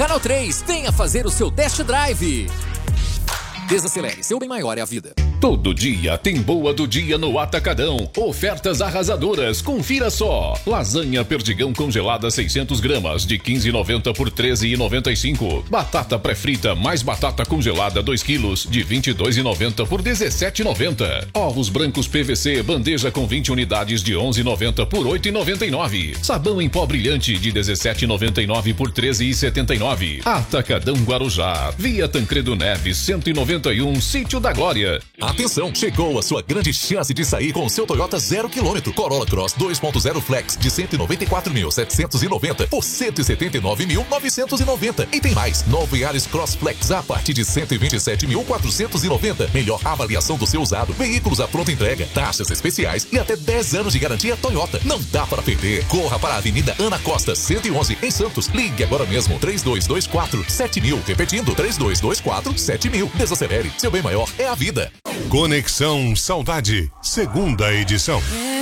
Canal 3, venha fazer o seu test drive. Desacelere, seu bem maior é a vida. Todo dia tem boa do dia no Atacadão. Ofertas arrasadoras, confira só. Lasanha perdigão congelada 600 gramas de 15,90 por 13,95. Batata pré-frita mais batata congelada 2 quilos de 22,90 por 17,90. Ovos brancos PVC bandeja com 20 unidades de 11,90 por 8,99. Sabão em pó brilhante de 17,99 por 13,79. Atacadão Guarujá. Via Tancredo Neves 191, Sítio da Glória. Atenção, chegou a sua grande chance de sair com o seu Toyota 0 km. Corolla Cross 2.0 Flex de 194.790 por 179.990. E tem mais, novo Yaris Cross Flex a partir de 127.490. Melhor avaliação do seu usado, veículos à pronta entrega, taxas especiais e até 10 anos de garantia Toyota. Não dá para perder. Corra para a Avenida Ana Costa 111 em Santos. Ligue agora mesmo 3224-7000. Repetindo, 3224-7000. Desacelere, seu bem maior é a vida. Conexão Saudade, segunda edição.